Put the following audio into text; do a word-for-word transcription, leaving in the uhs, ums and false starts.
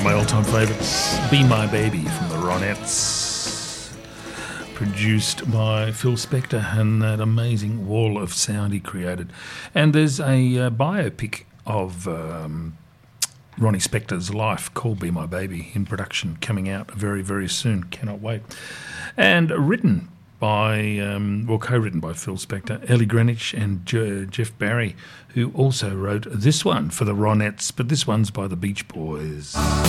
my all-time favourites, Be My Baby from the Ronettes, produced by Phil Spector and that amazing wall of sound he created. And there's a uh, biopic of um, Ronnie Spector's life called Be My Baby in production, coming out very, very soon. Cannot wait. And written by, um, well, co-written by Phil Spector, Ellie Greenwich and Je- Jeff Barry, who also wrote this one for the Ronettes, but this one's by the Beach Boys.